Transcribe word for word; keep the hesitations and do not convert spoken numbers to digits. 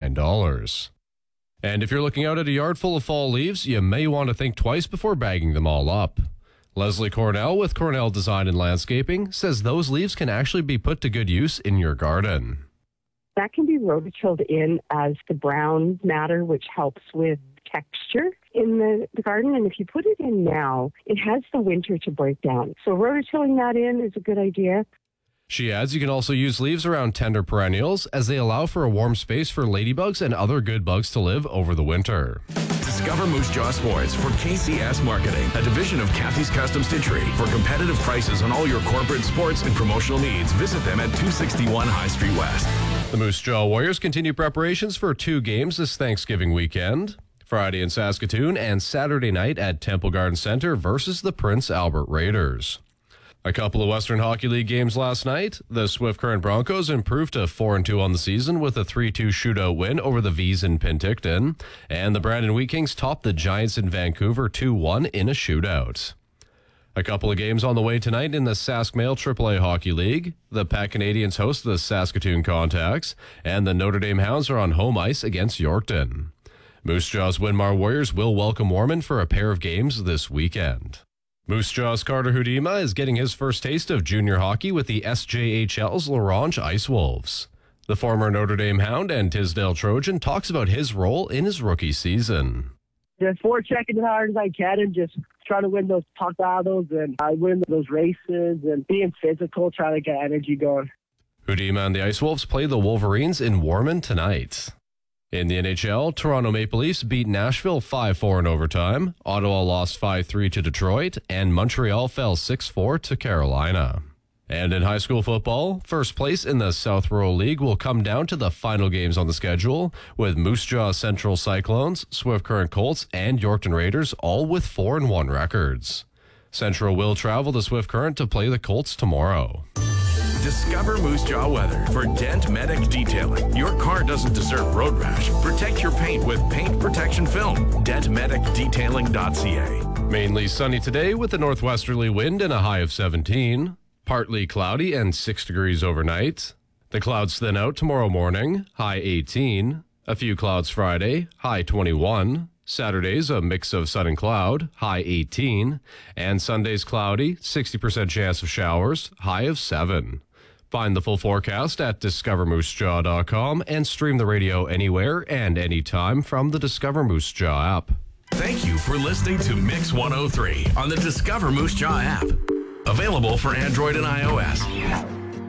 nine dollars. And if you're looking out at a yard full of fall leaves, you may want to think twice before bagging them all up. Leslie Cornell with Cornell Design and Landscaping says those leaves can actually be put to good use in your garden. That can be rototilled in as the brown matter, which helps with texture in the, the garden. And if you put it in now, it has the winter to break down. So rototilling that in is a good idea. She adds you can also use leaves around tender perennials as they allow for a warm space for ladybugs and other good bugs to live over the winter. Discover Moose Jaw Sports for K C S Marketing, a division of Kathy's Custom Stitchery. For competitive prices on all your corporate sports and promotional needs, visit them at two sixty-one High Street West. The Moose Jaw Warriors continue preparations for two games this Thanksgiving weekend. Friday in Saskatoon and Saturday night at Temple Garden Center versus the Prince Albert Raiders. A couple of Western Hockey League games last night. The Swift Current Broncos improved to four and two on the season with a three two shootout win over the V's in Penticton. And the Brandon Wheat Kings topped the Giants in Vancouver two one in a shootout. A couple of games on the way tonight in the Sask Mail triple A Hockey League. The Pat Canadians host the Saskatoon Contacts, and the Notre Dame Hounds are on home ice against Yorkton. Moose Jaw's Winmar Warriors will welcome Warman for a pair of games this weekend. Moose Jaw's Carter Hudima is getting his first taste of junior hockey with the S J H L's Laurent Ice Wolves. The former Notre Dame Hound and Tisdale Trojan talks about his role in his rookie season. Just forechecking as hard as I can and just trying to win those puck battles and I win those races and being physical, trying to get energy going. Hudima and the Ice Wolves play the Wolverines in Warman tonight. In the N H L, Toronto Maple Leafs beat Nashville five four in overtime, Ottawa lost five three to Detroit, and Montreal fell six four to Carolina. And in high school football, first place in the South Rural League will come down to the final games on the schedule, with Moose Jaw Central Cyclones, Swift Current Colts, and Yorkton Raiders all with four and one records. Central will travel to Swift Current to play the Colts tomorrow. Discover Moose Jaw weather for Dent Medic Detailing. Your car doesn't deserve road rash. Protect your paint with paint protection film. dent medic detailing dot c a. Mainly sunny today with a northwesterly wind and a high of seventeen. Partly cloudy and six degrees overnight. The clouds thin out tomorrow morning, high eighteen. A few clouds Friday, high twenty-one. Saturday's a mix of sun and cloud, high eighteen. And Sunday's cloudy, sixty percent chance of showers, high of seven. Find the full forecast at discover moose jaw dot com and stream the radio anywhere and anytime from the Discover Moose Jaw app. Thank you for listening to Mix one oh three on the Discover Moose Jaw app. Available for Android and iOS.